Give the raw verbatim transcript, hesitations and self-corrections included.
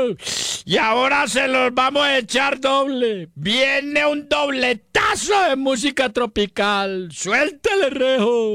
Y ahora se los vamos a echar doble. Viene un dobletazo de música tropical. Suéltele, Rejo.